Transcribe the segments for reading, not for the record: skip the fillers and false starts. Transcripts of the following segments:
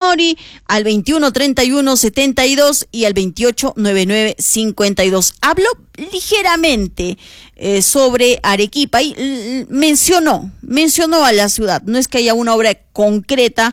Fujimori al 213172 y al 289952. Habló ligeramente sobre Arequipa y mencionó a la ciudad. No es que haya una obra concreta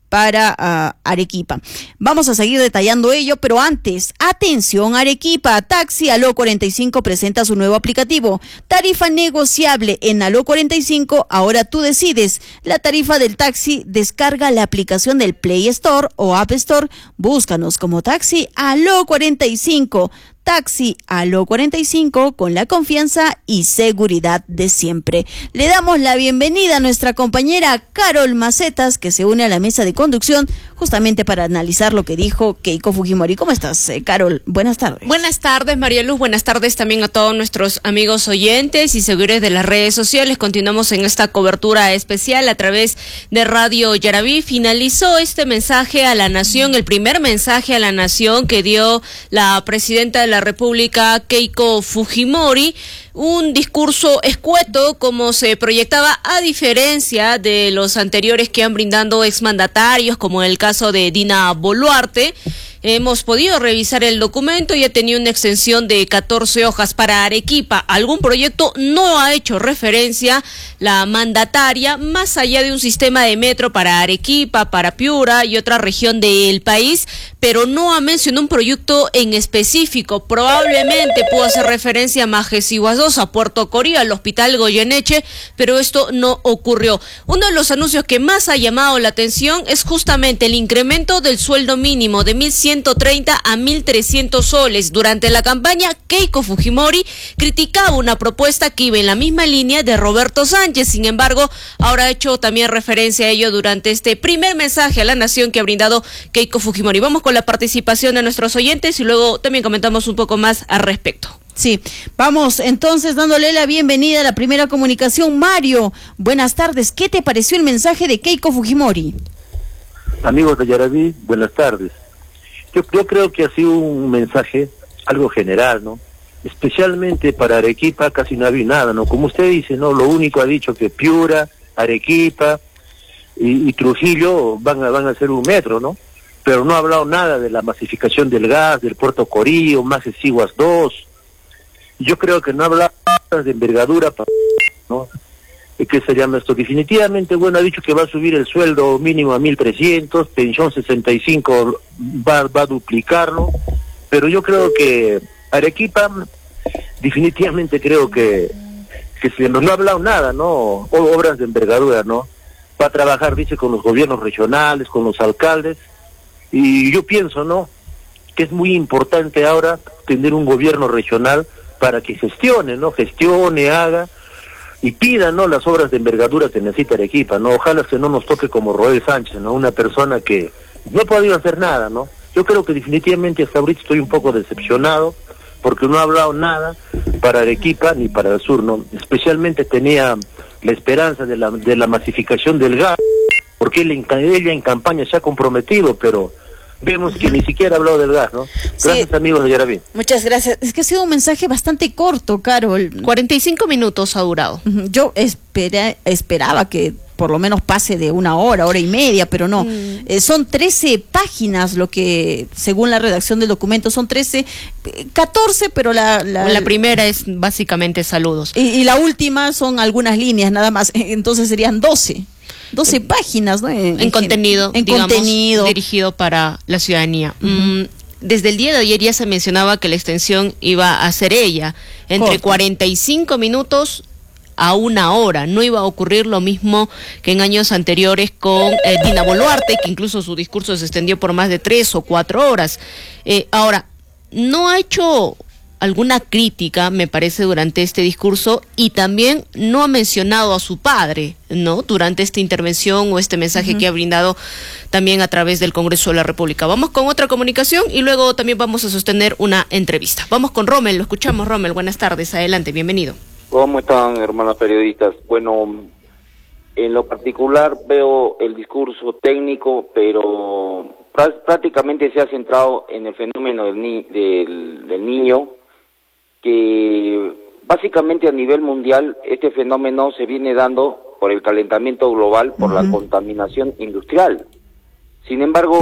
para Arequipa. Vamos a seguir detallando ello, pero antes, atención, Arequipa, Taxi Aló 45 presenta su nuevo aplicativo. Tarifa negociable en Aló 45, ahora tú decides. La tarifa del taxi, descarga la aplicación del Play Store o App Store, búscanos como Taxi Aló 45. Taxi Aló 45 con la confianza y seguridad de siempre. Le damos la bienvenida a nuestra compañera Carol Macetas, que se une a la mesa de conducción justamente para analizar lo que dijo Keiko Fujimori. ¿Cómo estás, Carol? Buenas tardes. Buenas tardes, María Luz. Buenas tardes también a todos nuestros amigos oyentes y seguidores de las redes sociales. Continuamos en esta cobertura especial a través de Radio Yaraví. Finalizó este mensaje a la nación, el primer mensaje a la nación que dio la presidenta de la República, Keiko Fujimori, un discurso escueto como se proyectaba, a diferencia de los anteriores que han brindado exmandatarios, como en el caso de Dina Boluarte. Hemos podido revisar el documento y ha tenido una extensión de 14 hojas. Para Arequipa, algún proyecto no ha hecho referencia la mandataria, más allá de un sistema de metro para Arequipa, para Piura y otra región del país, pero no ha mencionado un proyecto en específico. Probablemente pudo hacer referencia a Majesiguas 2, a Puerto Corí, al Hospital Goyeneche, pero esto no ocurrió. Uno de los anuncios que más ha llamado la atención es justamente el incremento del sueldo mínimo de 1.130 a 1.300 soles. Durante la campaña, Keiko Fujimori criticaba una propuesta que iba en la misma línea de Roberto Sánchez. Sin embargo, ahora ha hecho también referencia a ello durante este primer mensaje a la nación que ha brindado Keiko Fujimori. Vamos con la participación de nuestros oyentes y luego también comentamos un poco más al respecto. Sí, vamos entonces dándole la bienvenida a la primera comunicación. Mario, buenas tardes. ¿Qué te pareció el mensaje de Keiko Fujimori? Amigos de Yaraví, buenas tardes. Yo creo que ha sido un mensaje algo general, ¿no? Especialmente para Arequipa casi no había nada, ¿no? Como usted dice, ¿no? Lo único ha dicho que Piura, Arequipa y Trujillo van a hacer un metro, ¿no? Pero no ha hablado nada de la masificación del gas, del Puerto Corí, Majesiguas 2. Yo creo que no ha hablado de envergadura, ¿no? ¿Qué se llama esto? Definitivamente, bueno, ha dicho que va a subir el sueldo mínimo a 1.300, pensión 65 va a duplicarlo, pero yo creo que Arequipa, definitivamente creo que no ha hablado nada, ¿no? Obras de envergadura, ¿no? Va a trabajar, dice, con los gobiernos regionales, con los alcaldes, y yo pienso, ¿no?, que es muy importante ahora tener un gobierno regional para que gestione, ¿no? Gestione, haga y pida, ¿no?, las obras de envergadura que necesita Arequipa, ¿no? Ojalá que no nos toque como Roel Sánchez, ¿no? Una persona que no ha podido hacer nada, ¿no? Yo creo que definitivamente hasta ahorita estoy un poco decepcionado porque no ha hablado nada para Arequipa ni para el sur, ¿no? Especialmente tenía la esperanza de la masificación del gas, porque ella en campaña se ha comprometido, pero vemos que ni siquiera ha hablado del gas, ¿no? Gracias, sí, amigos de Yaraví. Muchas gracias. Es que ha sido un mensaje bastante corto, Carol. 45 minutos ha durado. Yo esperaba que por lo menos pase de una hora y media, pero no. Son 13 páginas lo que, según la redacción del documento, son 14, pero la primera es básicamente saludos. Y la última son algunas líneas nada más, entonces serían 12 páginas, ¿no? En contenido, digamos, dirigido para la ciudadanía. Desde el día de ayer ya se mencionaba que la extensión iba a ser entre 45 minutos a una hora. No iba a ocurrir lo mismo que en años anteriores con Dina Boluarte, que incluso su discurso se extendió por más de 3 o 4 horas. Ahora, no ha hecho alguna crítica, me parece, durante este discurso, y también no ha mencionado a su padre, ¿no?, durante esta intervención o este mensaje que ha brindado también a través del Congreso de la República. Vamos con otra comunicación y luego también vamos a sostener una entrevista. Vamos con Rommel, lo escuchamos. Rommel, buenas tardes, adelante, bienvenido. ¿Cómo están, hermanos periodistas? Bueno, en lo particular veo el discurso técnico, pero prácticamente se ha centrado en el fenómeno del niño, que básicamente a nivel mundial este fenómeno se viene dando por el calentamiento global, por la contaminación industrial. Sin embargo,